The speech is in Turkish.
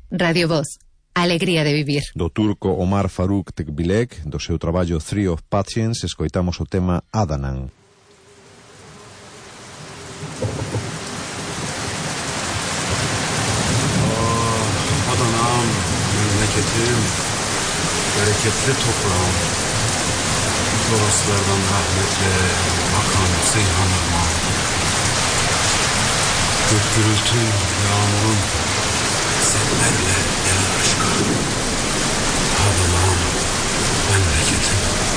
Radio Voz. Alegría de vivir. Do turco Omar Faruk Tekbilek, do seu traballo Three of Patience, escoitamos o tema Adanan. Adanam, memleketim, bereketli toprağım, Toroslardan rahmetle akan Seyhan Irmağı. Gök gürültü, yağmurun, sellerle gelen aşka. Adanam, memleketim.